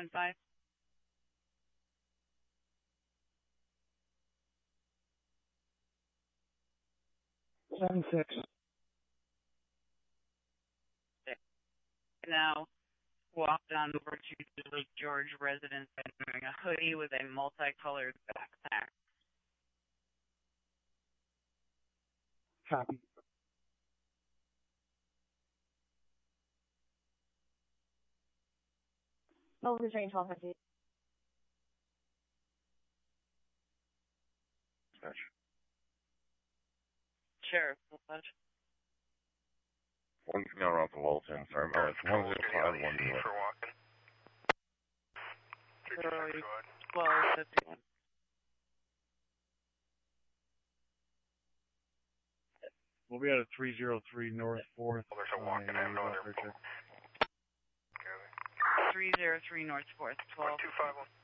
5. 7-6. Now walked on over to the Lake George residence and wearing a hoodie with a multicolored backpack. Copy. Over to range 1250. Sheriff, dispatch. One female around the Walton, sorry. Oh, it's 105, 1 to for walking. 1251. We'll be at a 303 North 4th. There's a walking and no other. 303 North 4th, 12. 251.